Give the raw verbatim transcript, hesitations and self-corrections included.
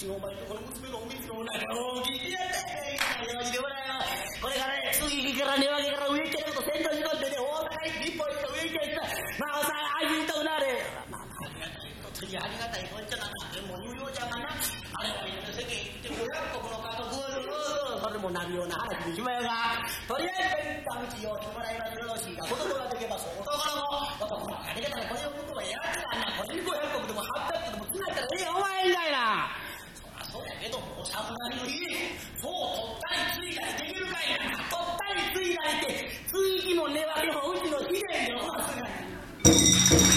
ちがお前とこの娘のお水の中を聞いてやったよ。でもなよ、これからね、次から寝分けから上行っちゃうこと先頭に乗ってね、大阪一本行って上行っちゃいった。まあ、さあ、あいついたくなれ。まあ、ありがたいことにありがたいこっちゃな。でも、ニューヨーちゃんがな、あれは世間行ってごひゃくこくの家族を、それもなるような話にしまよが、とりあえず、一旦道をしてもらいますよろしいが、子供ができます。男の子、男の子ができたらこれを僕はやってたんだ。これにごひゃくこくでもはっぴゃくこくでも